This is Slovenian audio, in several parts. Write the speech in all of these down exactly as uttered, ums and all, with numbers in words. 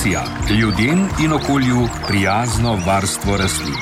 Akacija, ljudem in okolju prijazno varstvo rastlin.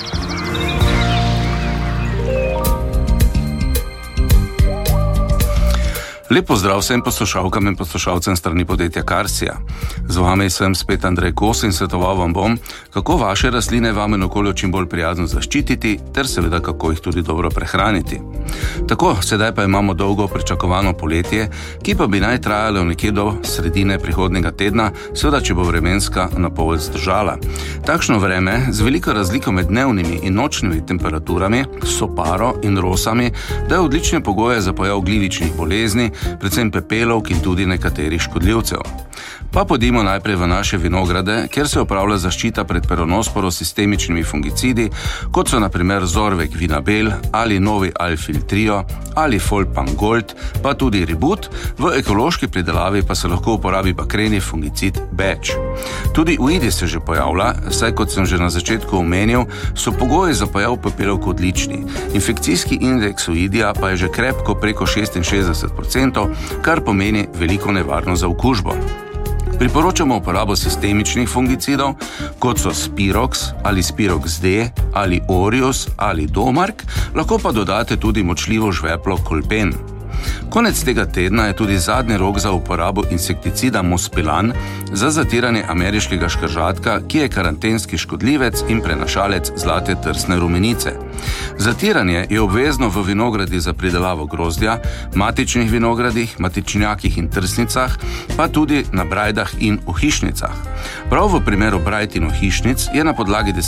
Lep pozdrav vsem poslušalkam in poslušalcem strani podjetja Akacija. Z vami sem spet Andrej Kos in svetoval vam bom, kako vaše rastline vam in okolju čim bolj prijazno zaščititi, ter seveda kako jih tudi dobro prehraniti. Tako, sedaj pa imamo dolgo pričakovano poletje, ki pa bi naj trajalo nekje do sredine prihodnjega tedna, seveda če bo vremenska napoved zdržala. Takšno vreme z veliko razliko med dnevnimi in nočnimi temperaturami, soparo in rosami, daje odlične pogoje za pojav glivičnih bolezni, predvsem pepelovk in tudi nekaterih škodljivcev. Pa pojdimo najprej v naše vinograde, kjer se opravlja zaščita pred peronosporo s sistemičnimi fungicidi, kot so na primer Zorvec Vinabel ali novi Alfil Trio ali Folpan Gold, pa tudi Ribut, v ekološki pridelavi pa se lahko uporabi bakreni fungicid Beč. Tudi uidi se že pojavlja, saj kot sem že na začetku omenil, so pogoji za pojav pepelovk odlični. Infekcijski indeks uidija pa je že krepko preko šestinšestdeset procentov, kar pomeni veliko nevarnost za okužbo. Priporočamo uporabo sistemičnih fungicidov, kot so Spirox ali Spirox D ali Orius ali Domark, lahko pa dodate tudi močljivo žveplo Kolpen. Konec tega tedna je tudi zadnji rok za uporabo insekticida Mospilan za zatiranje ameriškega škržatka, ki je karantenski škodljivec in prenašalec zlate trsne rumenice. Zatiranje je obvezno v vinogradi za pridelavo grozdja, matičnih vinogradih, matičnjakih in trsnicah, pa tudi na brajdah in ohišnicah. Prav v primeru brajd in ohišnic je na podlagi